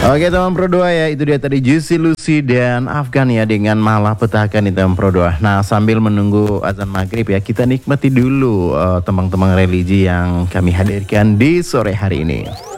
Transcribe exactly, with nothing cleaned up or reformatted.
Oke teman Pro dua ya, itu dia tadi Juicy Lucy dan Afgan ya dengan Malapetaka nih teman Pro dua. Nah sambil menunggu azan maghrib ya, kita nikmati dulu uh, tembang-tembang religi yang kami hadirkan di sore hari ini.